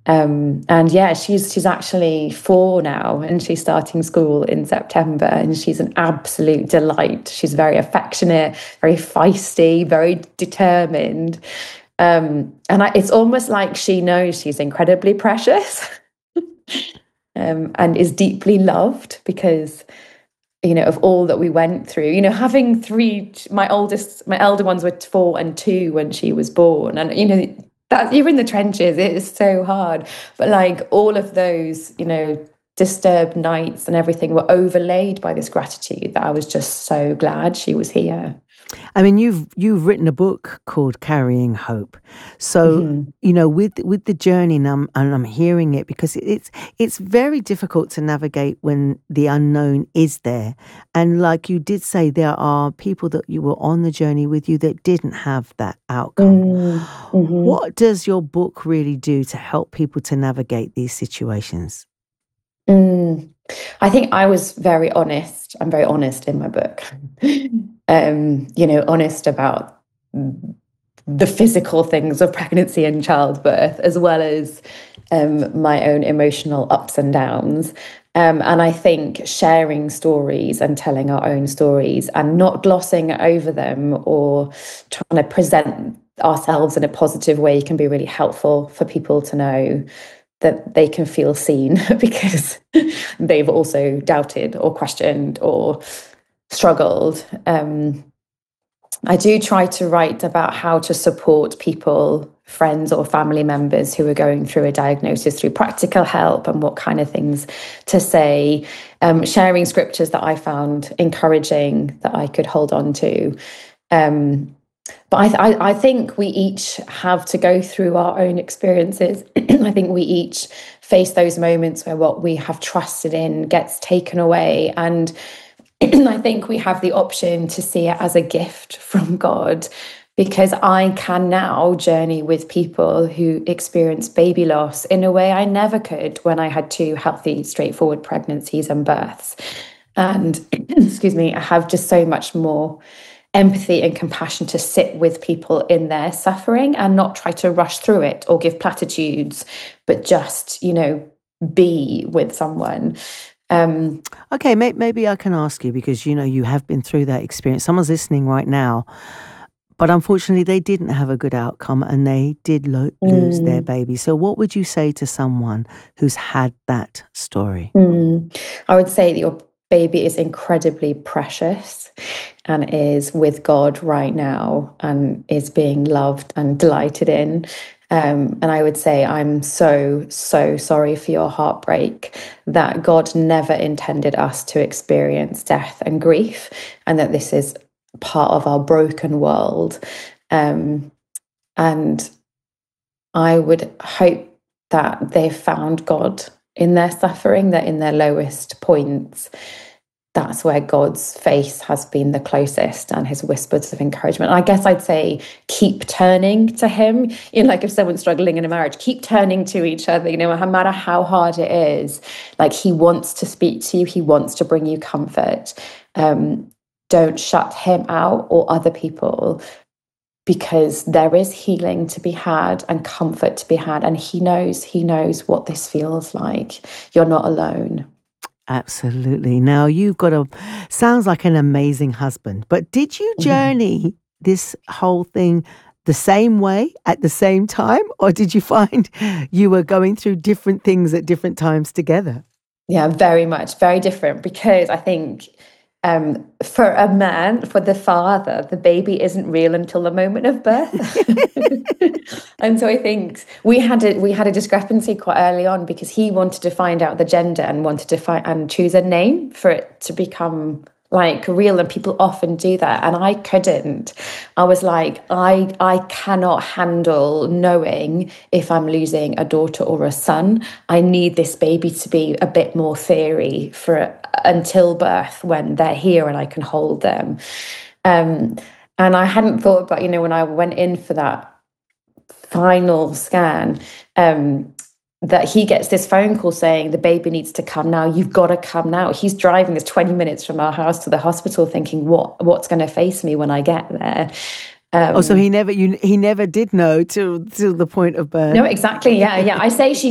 And yeah, she's actually 4 now, and she's starting school in September, and she's an absolute delight. She's very affectionate, very feisty, very determined. It's almost like she knows she's incredibly precious, and is deeply loved because, of all that we went through, having three, my elder ones were 4 and 2 when she was born. And, that you're in the trenches, it is so hard. But like all of those, disturbed nights and everything were overlaid by this gratitude that I was just so glad she was here. I mean, you've written a book called Carrying Hope. So, with the journey, and I'm hearing it because it's very difficult to navigate when the unknown is there. And like you did say, there are people that you were on the journey with you that didn't have that outcome. What does your book really do to help people to navigate these situations? I think I was very honest. I'm very honest in my book. Honest about the physical things of pregnancy and childbirth, as well as my own emotional ups and downs. And I think sharing stories and telling our own stories and not glossing over them or trying to present ourselves in a positive way can be really helpful for people to know that they can feel seen because they've also doubted or questioned or struggled. I do try to write about how to support people, friends or family members who are going through a diagnosis through practical help and what kind of things to say, sharing scriptures that I found encouraging that I could hold on to. But I think we each have to go through our own experiences. I think we each face those moments where what we have trusted in gets taken away. And I think we have the option to see it as a gift from God, because I can now journey with people who experience baby loss in a way I never could when I had 2 healthy, straightforward pregnancies and births. And excuse me, I have just so much more empathy and compassion to sit with people in their suffering and not try to rush through it or give platitudes, but just, be with someone. Okay, maybe I can ask you because, you have been through that experience. Someone's listening right now, but unfortunately they didn't have a good outcome and they did lose their baby. So what would you say to someone who's had that story? I would say that your baby is incredibly precious and is with God right now and is being loved and delighted in. And I would say I'm so, so sorry for your heartbreak, that God never intended us to experience death and grief, and that this is part of our broken world. And I would hope that they've found God in their suffering, that in their lowest points, that's where God's face has been the closest and his whispers of encouragement. I guess I'd say keep turning to him. Like if someone's struggling in a marriage, keep turning to each other, no matter how hard it is. Like he wants to speak to you. He wants to bring you comfort. Don't shut him out or other people, because there is healing to be had and comfort to be had. And he knows what this feels like. You're not alone. Absolutely. Now sounds like an amazing husband, but did you journey this whole thing the same way at the same time? Or did you find you were going through different things at different times together? Yeah, very much, very different, because I think for a man, for the father, the baby isn't real until the moment of birth. And so I think we had a discrepancy quite early on, because he wanted to find out the gender and wanted to and choose a name for it to become like real, and people often do that, and I couldn't. I was like, I cannot handle knowing if I'm losing a daughter or a son. I need this baby to be a bit more theory for until birth, when they're here and I can hold them. And I hadn't thought about, when I went in for that final scan, that he gets this phone call saying the baby needs to come now. You've got to come now. He's driving us 20 minutes from our house to the hospital, thinking what's going to face me when I get there. So he never did know till the point of birth. No, exactly. Yeah. I say she